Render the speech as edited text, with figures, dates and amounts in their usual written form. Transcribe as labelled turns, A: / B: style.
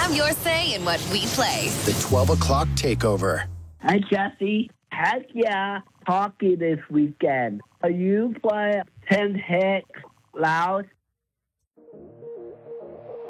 A: have your say in what we play.
B: The 12 o'clock takeover.
C: Hi, Jesse. Heck yeah, hockey this weekend. Are you playing 10 Hicks Loud?